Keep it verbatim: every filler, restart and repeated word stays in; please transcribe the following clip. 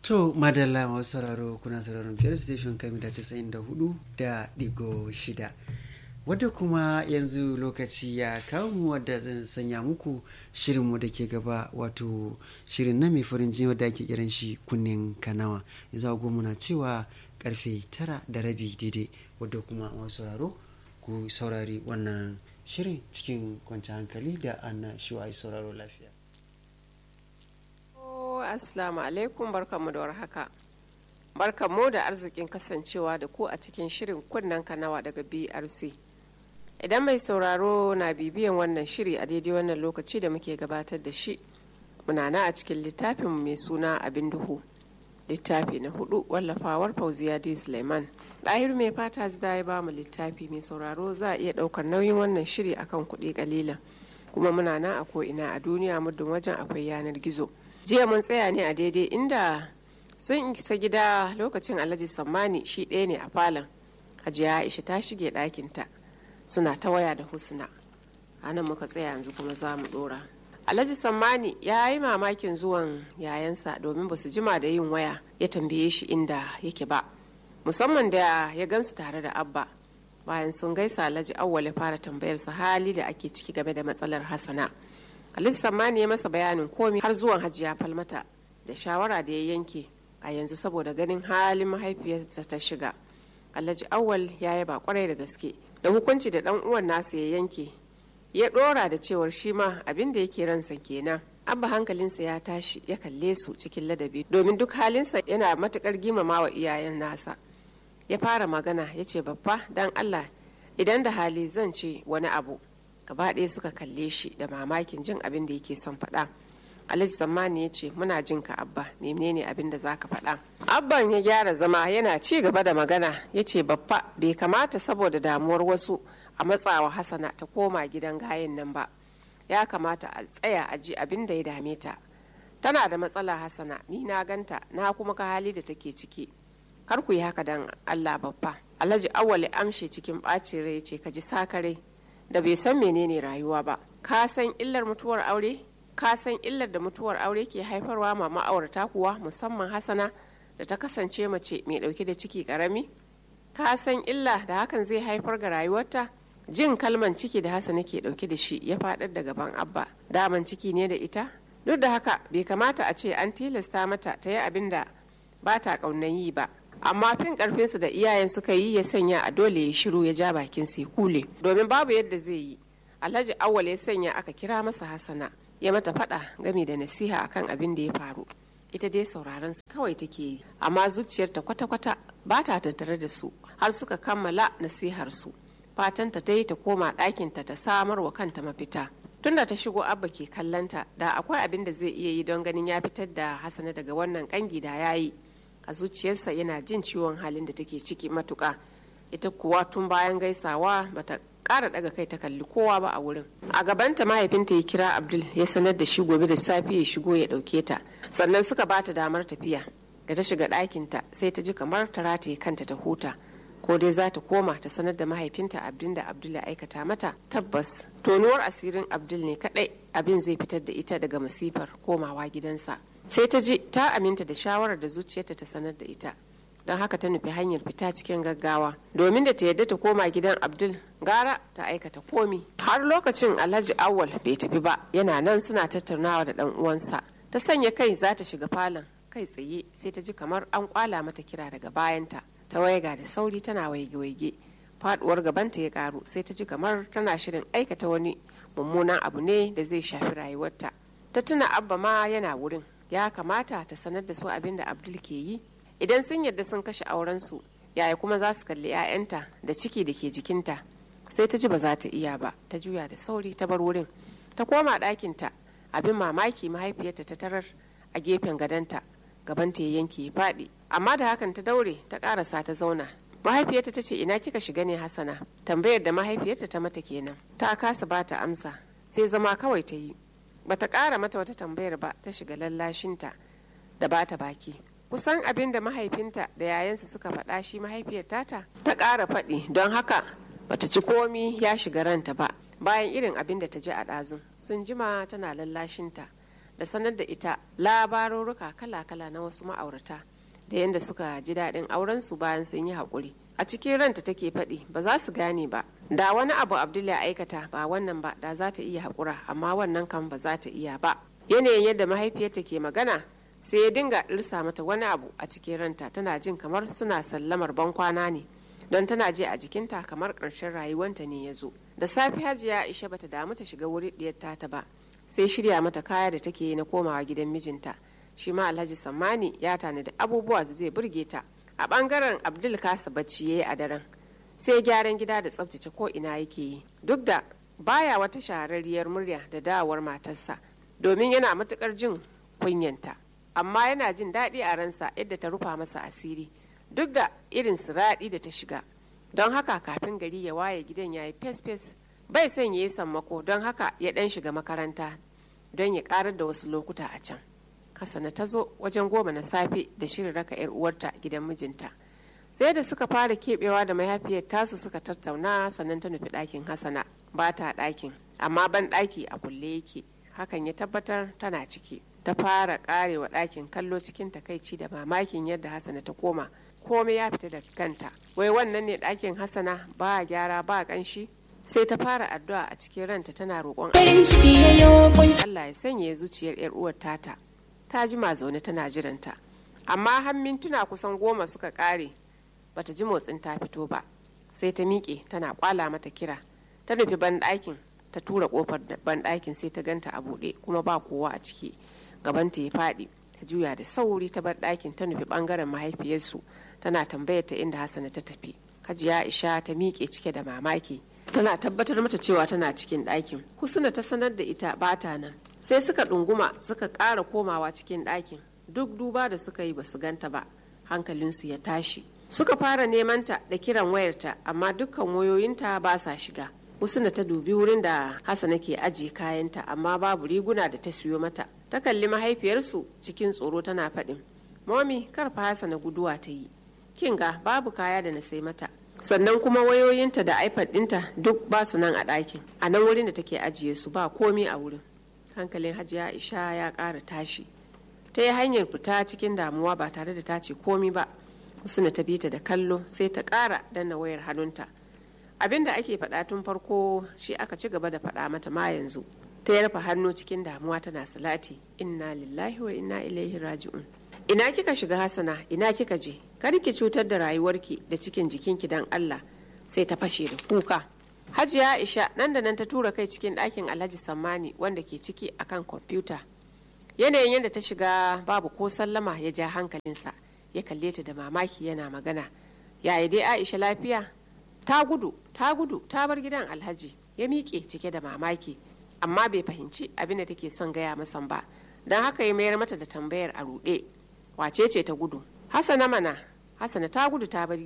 To madalla masu sauraro kuna sauraron fiyar station kai mita casa'in da hudu da digo shida, wadda kuma yanzu lokaci ya kawo mu wadda zan sanya muku shirinmu da ke gaba, wato shirin na mai farin jini wadda ake kiran shi kunnen kanawa. Yanzu agogo muna cewa karfe tara da rabi daidai, wadda kuma masu sauraro ku saurari wannan shirin cikin kwanciyar hankali da anna shi wa sauraro lafiya. Assalamu alaikum, barkanmu da warhaka. Barkanmu da arzikin kasancewa da ku a cikin shirin kunnen kanawa daga B R C. Idan mai sauraro na bibiyan wannan shiri a daidai wannan lokaci da muke gabatar da shi, muna na a cikin littafin mai suna Abin Duhu, littafi na hudu wallafawar Fauziya D. Suleiman. Ɗahiru mai fata zida ya ba mu littafi. Mai sauraro za a iya ɗaukar nauyin wannan shiri akan kuɗi ƙalilan, kuma muna na a ko'ina a duniya muddin wajen akwai yanar gizo. Jiya mun tsaya ne a daidai inda sun isa gida lokacin Alhaji Sammani shi ɗaya ne a falon. Hajiya Aisha ta shige ɗakinta suna ta waya da Husna. A nan muka tsaya, yanzu kuma za mu ɗora. Alhaji Sammani ya yi mamakin zuwan yayansa domin ba su jima da yin waya ya tambaye shi inda yake ba, musamman da ya gansu tare da Abba. Bayan sun gaisa, Alhaji Auwal ya fara tambayarsa hali da ake ciki game da matsalar Hassana. Alhaji Sammani ya masa bayanin komi har zuwan Hajiya Falmata da shawara da ya yanke a yanzu saboda ganin halin mahaifiyarsa ta shiga. Alhaji Auwal ya yaba kwarai da gaske da hukunci da dan uwan nasa ya yanke, ya dora da cewar shi ma abin da yake ransa kenan. Abba hankalinsa ya tashi ya kalle su cikin ladabi domin duk halinsa yana matukar girmamawa iyayen nasa. Ya fara magana ya ce, babba dan Allah idan da hali zan ce wani abu. Gaba ɗaya suka kalle shi da mamakin jin abin da yake son faɗa. Alhaji Sammani ya ce, muna jin ka Abba, menene abin da za ka faɗa? Abban ya gyara zama yana ci gaba da magana ya ce, babba bai kamata saboda damuwar wasu a matsawa Hassana ta koma gidan gayen nan ba. Ya kamata a tsaya a ji abin da ya dame ta. Tana da matsala Hassana, ni na ganta na kuma ka hali da take ciki. Kar ku yi haka dan Allah babba. Alhaji Awwal amshe cikin ɓacin rai ya ce, ka ji sakare da bai san menene rayuwa ba. Ka san illar mutuwar aure? Ka san illar da mutuwar aure ke haifarwa ma ma'aurata kuwa, musamman Hassana da ta kasance mace mai dauke da ciki karami? Ka san illa da hakan zai haifar ga rayuwarta? Jin kalman ciki da Hassana ke dauke da shi ya fadar da gaban Abba. Daman ciki ne da ita? Duk da haka bai kamata a ce an tilasta mata ta yi abin da ba ta kaunan yi ba. Amma fin karfinsu da iyayen suka yi ya sanya a dole ya shiru ya ja bakin sai kule, domin babu yadda zai yi. Alhaji Awwal ya sanya aka kira masa Hassana ya mata fada game da nasiha akan abin da ya faru. Ita dai sauraron su kawai take yi, amma zuciyarta kwata-kwata ba ta tattare da su har suka kammala nasihar su. Fatanta ta yi ta koma ɗakinta ta samar wa kanta mafita. Tunda ta shigo Abba ke kallanta, da akwai abin da zai iya yi don ganin ya fitar da Hassana daga wannan kangi da ya yi. A zuciyarsa yana jin ciwon halin da take ciki matuƙa. Ita kuwa tun bayan gaisawa bata ƙara daga kai ta kalli kowa ba a wurin. A gabanta mahaifinta ya kira Abdul ya sanar da shi gobe da safe ya shigo ya ɗauke ta, sannan suka bata damar tafiya. Da ta shiga ɗakinta sai ta ji kamar ta rataye kanta ta huta, ko dai za ta koma ta sanar da mahaifinta abin da Abdul ya aikata mata. Tabbas tonuwar asirin Abdul ne kaɗai abin zai fitar da ita daga masifar komawa gidansa. Sai ta ji ta aminta da shawarar da zuciyarta ta sanar da ita, don haka ta nufi hanyar fita cikin gaggawa domin da ta yadda ta koma gidan Abdul gara ta aikata komi. Har lokacin Alhaji Awwal bai tafi ba, yana nan suna tattaunawa da dan uwansa. Ta sanya kai za ta shiga falon, kai tsaye sai ta ji kamar an kwala mata kira daga bayanta. Ta waiga da sauri tana waige-waige, faduwar gabanta ya karu, sai ta ji kamar tana shirin aikata wani mummunan abu ne da zai shafi rayuwarta. Ta tuna Abba ma yana wurin, ya kamata ta sanar da su abin da Abdul ke yi. Idan sun yarda sun kashe aurensu, yaya kuma za su kalli 'ya'yanta da ciki da ke jikinta? Sai ta ji ba za ta iya ba, ta juya da sauri ta bar wurin. Ta koma ɗakinta, abin mamaki mahaifiyarta ta tarar a gefen gadonta, gabanta ya yanke ya faɗi. Amma da hakan ta daure ta ƙarasa ta zauna. Mahaifiyarta ta ce, ina kika shiga ne Hassana? Tambayar da mahaifiyarta ta mata kenan. Ta kasa ba ta amsa, sai zama kawai ta yi. Bata ƙara mata wata tambayar ba, ta shiga lallashinta da bata baki. Kusan abin da mahaifinta da yayansa suka faɗa shi mahaifiyar tata ta ƙara faɗi, don haka bata ci komi ya shiga ranta ba. Bayan irin abin da ta ji a ɗazun, sun jima tana lallashinta da sanar da ita labarurruka kala-kala na wasu ma'aurata da yadda suka ji daɗin aurensu bayan sun yi haƙuri. A cikin ranta take faɗi ba za su gane ba, da wani abu Abdul ya aikata ba wannan ba da za ta iya haƙura, amma wannan kan ba za ta iya ba. Yanayin yadda mahaifiyarta ke magana sai ya dinga irsa mata wani abu a cikin ranta, tana jin kamar suna sallamar bankwana ne, don tana je a jikinta kamar ƙarshen rayuwanta ne ya zo. Da safe Hajiya Aisha bata damu ta shiga wuri ɗiyar tata ba, sai shirya mata kaya da take yi na komawa gidan mijinta. Shi ma Alhaji Sammani ya tanadi abubuwa da zai burge ta. A bangaren Abdul kasa bacci yayi a daren, sai gyaran gida da tsaftace ko ina yake yi, duk da baya wata shahararriyar murya da dawowar matarsa, domin yana matukar jin kunyanta, amma yana jin daɗi a ransa yadda ta rufa masa asiri duk da irin siraɗi da ta shiga. Don haka kafin gari ya waye gidan ya yi fes-fes, bai son ya yi sammako, don haka ya ɗan shiga makaranta don ya ƙarar da wasu lokuta a can. Hassana ta zo wajen goma na safe da shirin raka 'yar uwarta gidan mijinta. Sai da suka fara keɓewa da mahaifiyar tasu suka tattauna, sannan ta nufi ɗakin Hassana. Ba ta ɗakin, amma ban ɗaki a kulle yake, hakan ya tabbatar tana ciki. Ta fara ƙarewa ɗakin kallo cikin takaici da mamakin yadda Hassana ta koma komai ya fita da kanta. Wai wannan ne ɗakin Hassana, ba gyara ba ƙanshi. Sai ta fara addu'a a cikin ranta tana roƙon Allah ya sanya zuciyar 'yar uwar tata. Ta jima zaune tana jiranta, amma har mintuna kusan goma suka kare bata ji motsin ta fito ba. Sai ta miƙe tana kwala mata kira, ta nufi banɗakin, ta tura ƙofar banɗakin sai ta ganta a buɗe kuma ba kowa a ciki. Gabanta ya faɗi, ta juya da sauri ta bar ɗakin ta nufi ɓangaren mahaifiyarsu, tana tambayar ta inda Hassana ta tafi. Hajiya Aisha ta miƙe cike da mamaki, tana tabbatar mata cewa tana cikin ɗakin. Husna ta sanar da ita bata nan. Sai suka ɗunguma suka ƙara komawa cikin ɗakin, duk duba da suka yi basu ganta ba. Hankalinsu ya tashi, suka fara nemanta da kiran wayarta, amma dukkan wayoyinta ba sa shiga. Husna ta dubi wurin da Hassana ke ajiye kayanta, amma babu riguna da ta siyo mata. Ta kalli mahaifiyarsu cikin tsoro tana faɗin, Momi, karfa Hassana guduwa ta yi, kinga babu kaya da na sai mata, sannan kuma wayoyinta da iPad ɗinta duk ba su nan a ɗakin, a nan wurin da take ajiye su ba komi a wurin. Hankalin Hajiya Aisha ya ƙara tashi, ta yi hanyar fita cikin damuwa ba tare da ta ce komi ba. Husna ta bi ta da kallo, sai ta ƙara danna wayar hannunta. Abin da ake faɗa tun farko shi aka ci gaba da faɗa mata ma yanzu. Ta yarfa hannu cikin damuwa tana salati, inna lillahi wa inna ilaihi raji'un. Ina kika shiga Hassana, ina kika je? Kar ki cutar da rayuwarki da cikin jikinki dan Allah. Sai ta fashe da kuka. Hajiya Aisha nan da nan ta tura kai cikin ɗakin Alhaji Sammani wanda ke ciki akan kwamfuta. Yanayin yadda ta shiga babu ko sallama ya ja hankalinsa, ya kalle ta da mamaki yana magana. Yaya dai Aisha lafiya? Ta gudu, ta gudu, ta bar gidan Alhaji. Ya miƙe cike da mamaki, amma bai fahimci abin da take son gaya masa ba, don haka ya mayar mata da tambayar a ruɗe. Wace ce ta gudu? Hassana mana. Hassana ta gudu ta bar